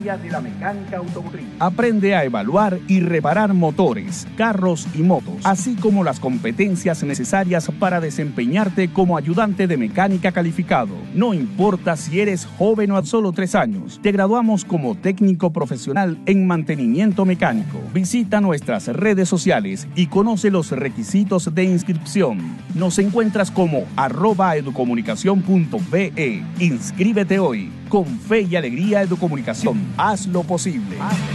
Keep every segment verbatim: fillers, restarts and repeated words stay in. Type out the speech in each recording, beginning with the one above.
de la mecánica automotriz. Aprende a evaluar y reparar motores, carros y motos, así como las competencias necesarias para desempeñarte como ayudante de mecánica calificado. No importa si eres joven o a solo tres años, te graduamos como técnico profesional en mantenimiento mecánico. Visita nuestras redes sociales y conoce los requisitos de inscripción. Nos encuentras como arroba educomunicación punto be. Inscríbete hoy. Con fe y alegría Educomunicación. Haz lo posible. Haz lo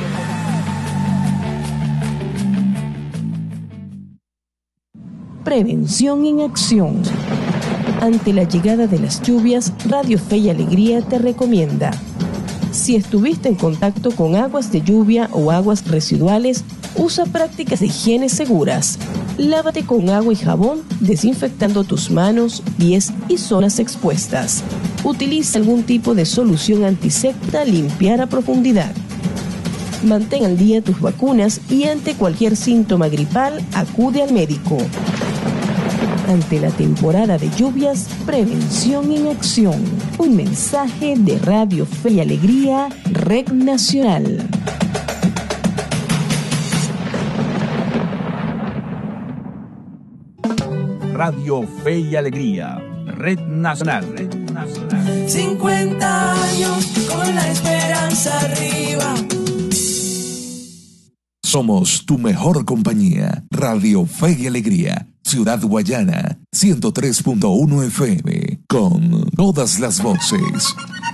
posible. Prevención en acción. Ante la llegada de las lluvias, Radio Fe y Alegría te recomienda: si estuviste en contacto con aguas de lluvia o aguas residuales, usa prácticas de higiene seguras. Lávate con agua y jabón, desinfectando tus manos, pies y zonas expuestas. Utiliza algún tipo de solución antiséptica a limpiar a profundidad. Mantén al día tus vacunas y ante cualquier síntoma gripal, acude al médico. Ante la temporada de lluvias, prevención en acción. Un mensaje de Radio Fe y Alegría, Red Nacional. Radio Fe y Alegría, Red Nacional. Red Nacional. cincuenta años con la esperanza arriba. Somos tu mejor compañía. Radio Fe y Alegría, Ciudad Guayana, ciento tres punto uno F M, con todas las voces.